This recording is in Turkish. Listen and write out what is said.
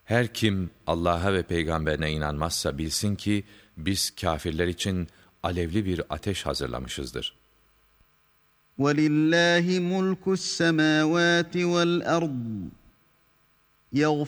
Her kim Allah'a ve peygamberine inanmazsa bilsin ki biz kâfirler için alevli bir ateş hazırlamışızdır. وَلِلَّهِ مُلْكُ السَّمَاوَاتِ وَالْأَرْضِ